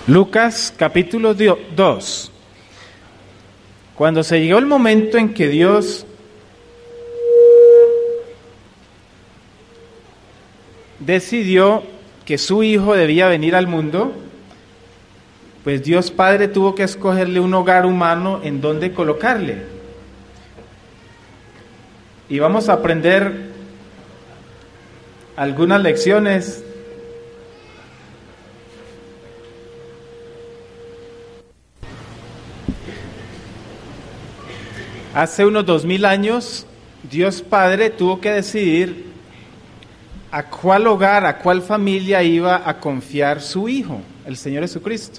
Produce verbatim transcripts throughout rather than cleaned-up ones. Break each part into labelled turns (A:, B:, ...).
A: Lucas capítulo dos. Cuando se llegó el momento en que Dios decidió que su hijo debía venir al mundo, pues Dios Padre tuvo que escogerle un hogar humano en donde colocarle. Y vamos a aprender algunas lecciones Hace unos dos mil años, Dios Padre tuvo que decidir a cuál hogar, a cuál familia iba a confiar su Hijo, el Señor Jesucristo.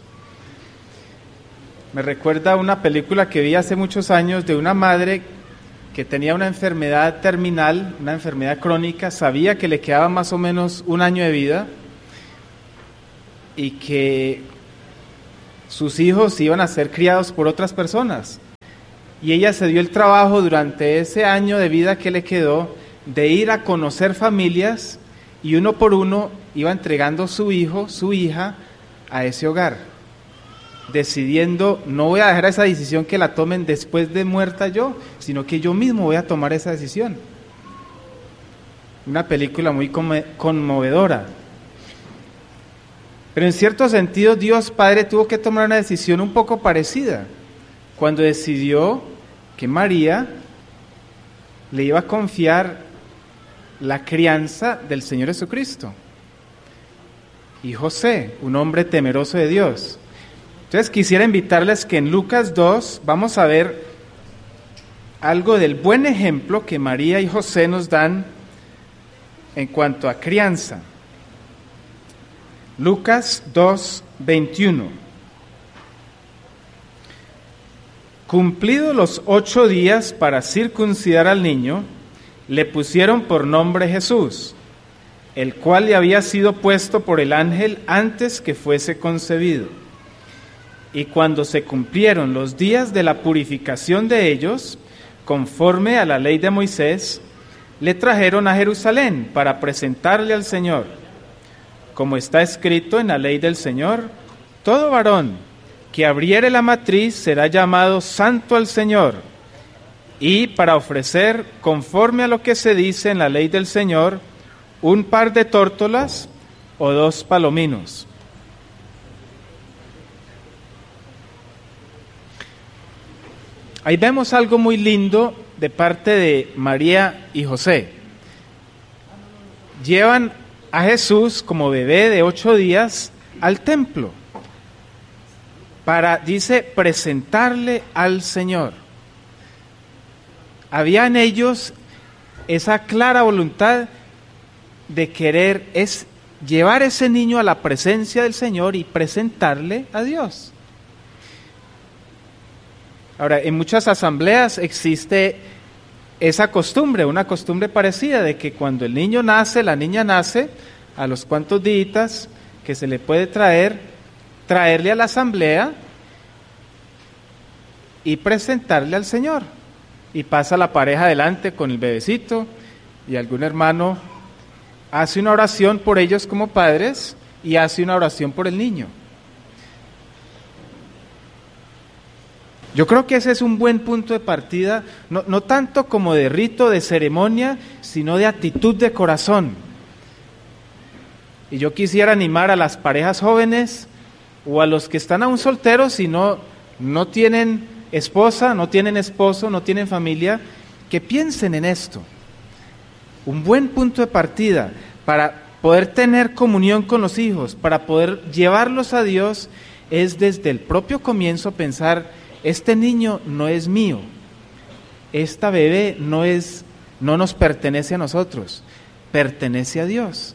A: Me recuerda una película que vi hace muchos años de una madre que tenía una enfermedad terminal, una enfermedad crónica, sabía que le quedaba más o menos un año de vida y que sus hijos iban a ser criados por otras personas. Y ella se dio el trabajo durante ese año de vida que le quedó de ir a conocer familias y uno por uno iba entregando su hijo, su hija a ese hogar, decidiendo, no voy a dejar esa decisión que la tomen después de muerta yo, sino que yo mismo voy a tomar esa decisión. Una película muy conmovedora. Pero en cierto sentido Dios Padre tuvo que tomar una decisión un poco parecida cuando decidió que María le iba a confiar la crianza del Señor Jesucristo. Y José, un hombre temeroso de Dios. Entonces quisiera invitarles que en Lucas dos vamos a ver algo del buen ejemplo que María y José nos dan en cuanto a crianza. Lucas dos, veintiuno. Cumplidos los ocho días para circuncidar al niño, le pusieron por nombre Jesús, el cual le había sido puesto por el ángel antes que fuese concebido. Y cuando se cumplieron los días de la purificación de ellos, conforme a la ley de Moisés, le trajeron a Jerusalén para presentarle al Señor. Como está escrito en la ley del Señor, todo varón que abriere la matriz será llamado santo al Señor, y para ofrecer, conforme a lo que se dice en la ley del Señor, un par de tórtolas o dos palominos. Ahí vemos algo muy lindo de parte de María y José. Llevan a Jesús como bebé de ocho días al templo para, dice, presentarle al Señor. Había en ellos esa clara voluntad de querer es llevar ese niño a la presencia del Señor y presentarle a Dios. Ahora, en muchas asambleas existe esa costumbre, una costumbre parecida de que cuando el niño nace, la niña nace, a los cuantos días que se le puede traer, traerle a la asamblea y presentarle al Señor. Y pasa la pareja adelante con el bebecito y algún hermano hace una oración por ellos como padres y hace una oración por el niño. Yo creo que ese es un buen punto de partida, no, no tanto como de rito, de ceremonia, sino de actitud de corazón. Y yo quisiera animar a las parejas jóvenes o a los que están aún solteros y no, no tienen esposa, no tienen esposo, no tienen familia, que piensen en esto. Un buen punto de partida para poder tener comunión con los hijos, para poder llevarlos a Dios, es desde el propio comienzo pensar: este niño no es mío, esta bebé no es, no nos pertenece a nosotros, pertenece a Dios.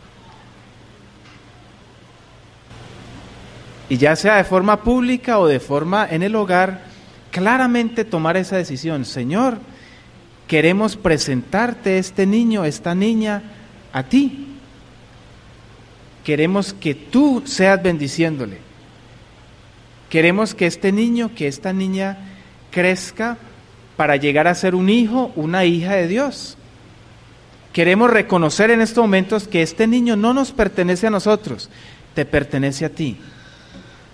A: Y ya sea de forma pública o de forma en el hogar, claramente tomar esa decisión: Señor, queremos presentarte este niño, esta niña, a ti. Queremos que tú seas bendiciéndole. Queremos que este niño, que esta niña crezca para llegar a ser un hijo, una hija de Dios. Queremos reconocer en estos momentos que este niño no nos pertenece a nosotros, te pertenece a ti.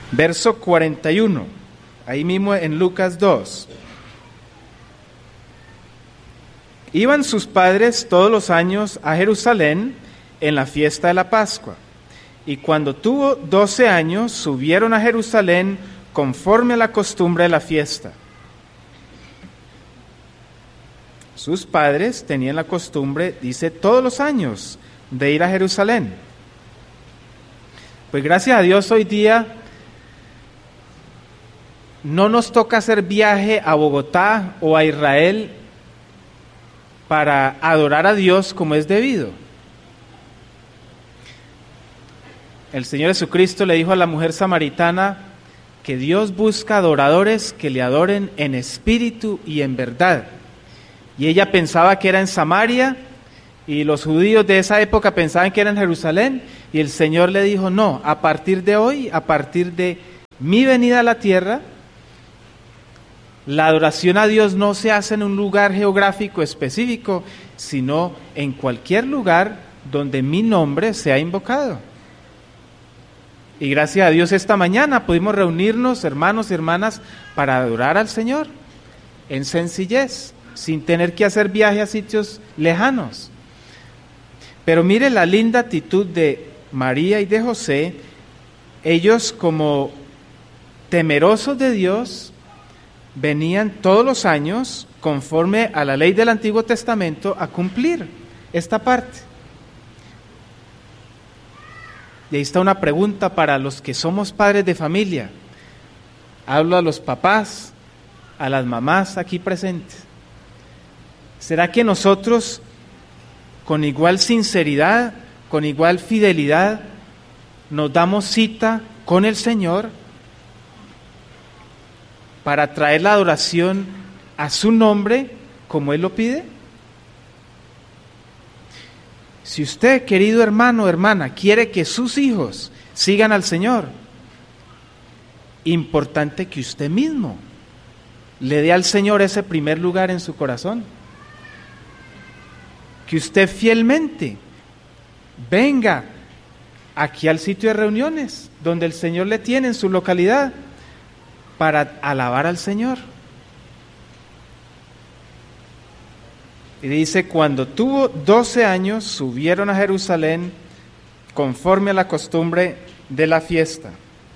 A: verso cuarenta y uno, ahí mismo en Lucas dos. Iban sus padres todos los años a Jerusalén en la fiesta de la Pascua, y cuando tuvo doce años subieron a Jerusalén conforme a la costumbre de la fiesta. Sus padres tenían la costumbre, dice, todos los años de ir a Jerusalén. Pues gracias a Dios hoy día no nos toca hacer viaje a Bogotá o a Israel para adorar a Dios como es debido. El Señor Jesucristo le dijo a la mujer samaritana que Dios busca adoradores que le adoren en espíritu y en verdad. Y ella pensaba que era en Samaria, y los judíos de esa época pensaban que era en Jerusalén, y el Señor le dijo, no, a partir de hoy, a partir de mi venida a la tierra, la adoración a Dios no se hace en un lugar geográfico específico, sino en cualquier lugar donde mi nombre sea invocado. Y gracias a Dios esta mañana pudimos reunirnos, hermanos y hermanas, para adorar al Señor en sencillez, sin tener que hacer viaje a sitios lejanos. Pero mire la linda actitud de María y de José. Ellos, como temerosos de Dios, venían todos los años, conforme a la ley del Antiguo Testamento, a cumplir esta parte. Y ahí está una pregunta para los que somos padres de familia. Hablo a los papás, a las mamás aquí presentes. ¿Será que nosotros, con igual sinceridad, con igual fidelidad, nos damos cita con el Señor para traer la adoración a su nombre como Él lo pide? Si usted, querido hermano o hermana, quiere que sus hijos sigan al Señor, importante que usted mismo le dé al Señor ese primer lugar en su corazón. Que usted fielmente venga aquí al sitio de reuniones, donde el Señor le tiene en su localidad, para alabar al Señor. Y dice, cuando tuvo doce años, subieron a Jerusalén conforme a la costumbre de la fiesta.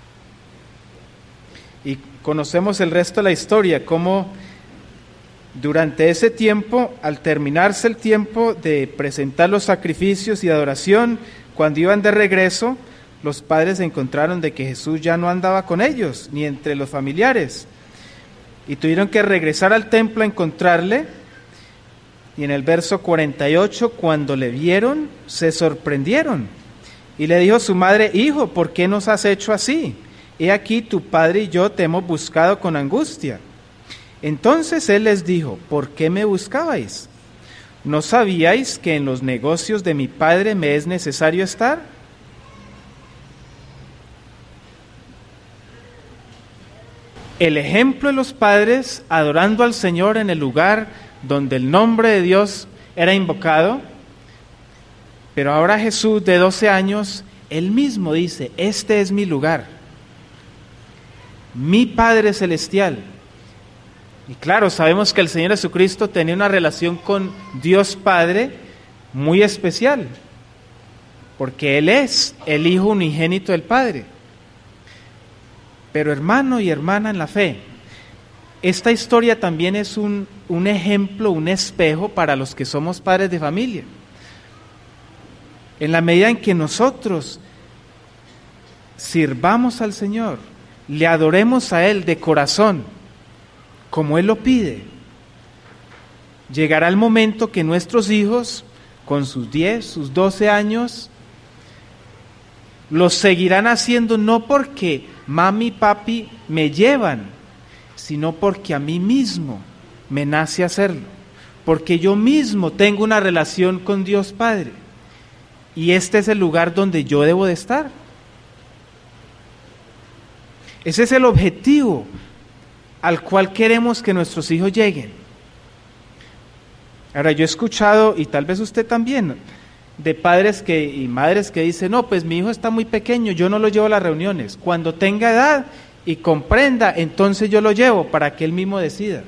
A: Y conocemos el resto de la historia, cómo durante ese tiempo, al terminarse el tiempo de presentar los sacrificios y adoración, cuando iban de regreso, los padres se encontraron de que Jesús ya no andaba con ellos, ni entre los familiares. Y tuvieron que regresar al templo a encontrarle. Y en el verso cuarenta y ocho, cuando le vieron, se sorprendieron. Y le dijo su madre, hijo, ¿por qué nos has hecho así? He aquí tu padre y yo te hemos buscado con angustia. Entonces él les dijo, ¿por qué me buscabais? ¿No sabíais que en los negocios de mi padre me es necesario estar? El ejemplo de los padres adorando al Señor en el lugar donde el nombre de Dios era invocado, pero ahora Jesús de doce años, él mismo dice, este es mi lugar, mi Padre Celestial. Y claro, sabemos que el Señor Jesucristo tenía una relación con Dios Padre muy especial, porque Él es el Hijo unigénito del Padre. Pero hermano y hermana en la fe, esta historia también es un, un ejemplo, un espejo para los que somos padres de familia. En la medida en que nosotros sirvamos al Señor, le adoremos a Él de corazón, como Él lo pide, llegará el momento que nuestros hijos, con sus diez, sus doce años, los seguirán haciendo no porque mami y papi me llevan, sino porque a mí mismo me nace hacerlo, porque yo mismo tengo una relación con Dios Padre, y este es el lugar donde yo debo de estar. Ese es el objetivo al cual queremos que nuestros hijos lleguen. Ahora, yo he escuchado, y tal vez usted también, de padres que, y madres que dicen, no, pues mi hijo está muy pequeño, yo no lo llevo a las reuniones. Cuando tenga edad y comprenda, entonces yo lo llevo para que él mismo decida.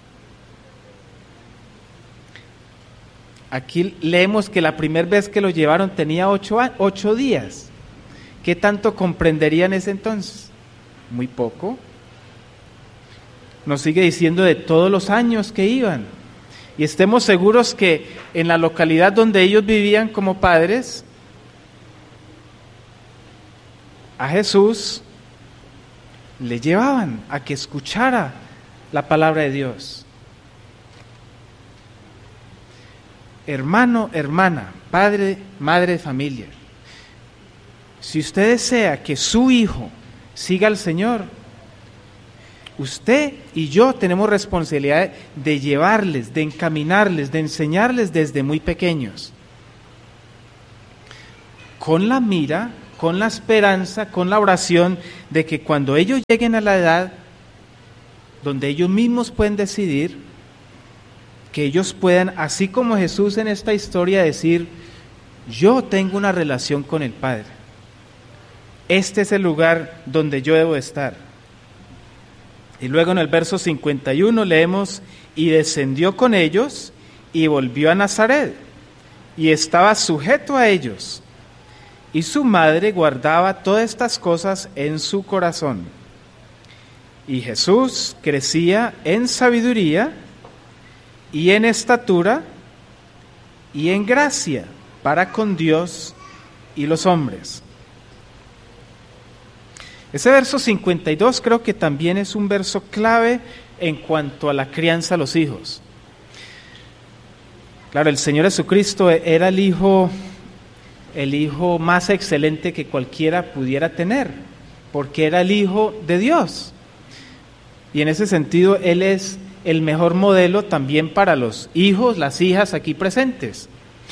A: Aquí leemos que la primera vez que lo llevaron tenía ocho, ocho días. ¿Qué tanto comprendería en ese entonces? Muy poco. Nos sigue diciendo de todos los años que iban. Y estemos seguros que en la localidad donde ellos vivían como padres, a Jesús le llevaban a que escuchara la palabra de Dios. Hermano, hermana, padre, madre de familia, si usted desea que su hijo siga al Señor, usted y yo tenemos responsabilidad de llevarles, de encaminarles, de enseñarles desde muy pequeños, con la mira, con la esperanza, con la oración de que cuando ellos lleguen a la edad donde ellos mismos pueden decidir, que ellos puedan, así como Jesús en esta historia, decir, yo tengo una relación con el Padre. Este es el lugar donde yo debo estar. Y luego en el verso cincuenta y uno leemos, y descendió con ellos y volvió a Nazaret, y estaba sujeto a ellos. Y su madre guardaba todas estas cosas en su corazón. Y Jesús crecía en sabiduría y en estatura y en gracia para con Dios y los hombres. Ese verso cincuenta y dos creo que también es un verso clave en cuanto a la crianza de los hijos. Claro, el Señor Jesucristo era el hijo, el hijo más excelente que cualquiera pudiera tener, porque era el Hijo de Dios. Y en ese sentido, Él es el mejor modelo también para los hijos, las hijas aquí presentes.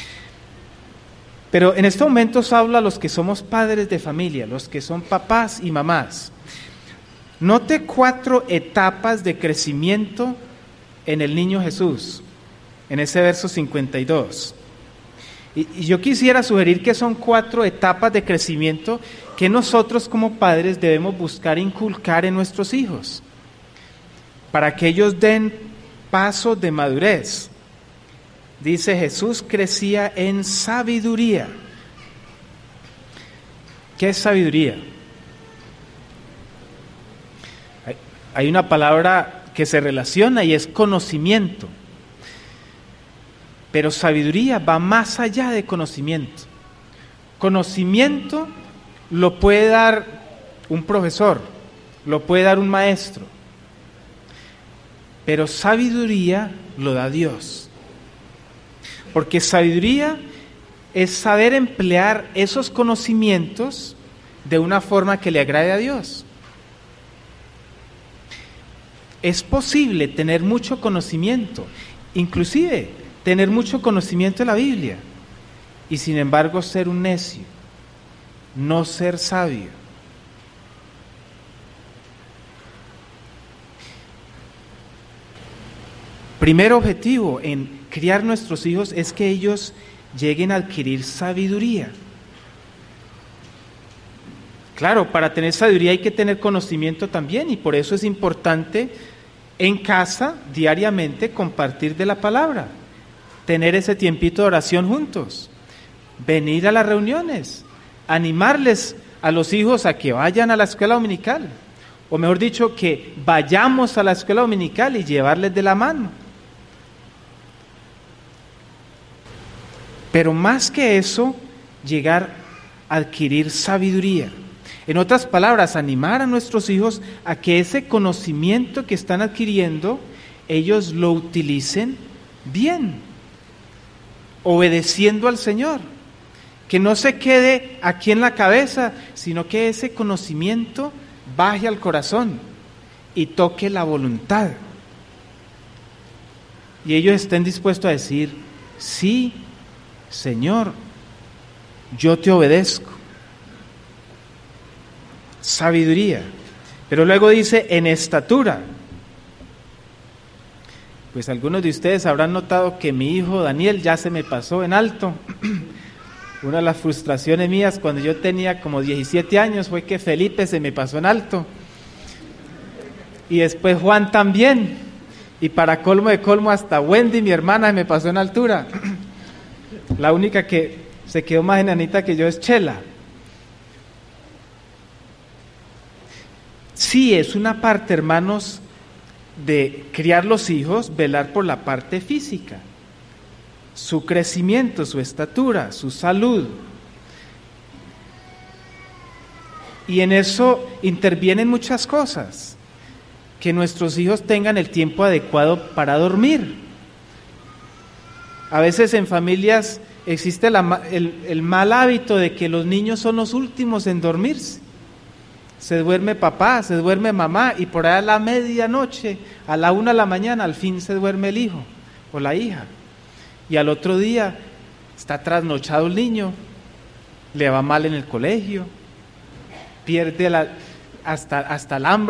A: Pero en estos momentos habla a los que somos padres de familia, los que son papás y mamás. Note cuatro etapas de crecimiento en el niño Jesús, en ese verso cincuenta y dos. Y, y yo quisiera sugerir que son cuatro etapas de crecimiento que nosotros como padres debemos buscar inculcar en nuestros hijos, para que ellos den pasos de madurez. Dice, Jesús crecía en sabiduría. ¿Qué es sabiduría? Hay, hay una palabra que se relaciona y es conocimiento. Pero sabiduría va más allá de conocimiento. Conocimiento lo puede dar un profesor, lo puede dar un maestro. Pero sabiduría lo da Dios. Porque sabiduría es saber emplear esos conocimientos de una forma que le agrade a Dios. Es posible tener mucho conocimiento, inclusive tener mucho conocimiento de la Biblia, y sin embargo ser un necio, no ser sabio. Primer objetivo en criar nuestros hijos es que ellos lleguen a adquirir sabiduría. Claro, para tener sabiduría hay que tener conocimiento también, y por eso es importante en casa diariamente compartir de la palabra, tener ese tiempito de oración juntos, venir a las reuniones, animarles a los hijos a que vayan a la escuela dominical, o mejor dicho, que vayamos a la escuela dominical y llevarles de la mano. Pero más que eso, llegar a adquirir sabiduría. En otras palabras, animar a nuestros hijos a que ese conocimiento que están adquiriendo, ellos lo utilicen bien, obedeciendo al Señor. Que no se quede aquí en la cabeza, sino que ese conocimiento baje al corazón y toque la voluntad. Y ellos estén dispuestos a decir, sí, Señor, yo te obedezco. Sabiduría. Pero luego dice, en estatura. Pues algunos de ustedes habrán notado que mi hijo Daniel ya se me pasó en alto. Una de las frustraciones mías cuando yo tenía como diecisiete años fue que Felipe se me pasó en alto. Y después Juan también. Y para colmo de colmo hasta Wendy, mi hermana, se me pasó en altura. La única que se quedó más enanita que yo es Chela. Sí, es una parte, hermanos, de criar los hijos, velar por la parte física, su crecimiento, su estatura, su salud. Y en eso intervienen muchas cosas. Que nuestros hijos tengan el tiempo adecuado para dormir. A veces en familias existe la, el, el mal hábito de que los niños son los últimos en dormirse. Se duerme papá, se duerme mamá, y por ahí a la medianoche, a la una de la mañana, al fin se duerme el hijo o la hija. Y al otro día está trasnochado el niño, le va mal en el colegio, pierde la, hasta, hasta el hambre.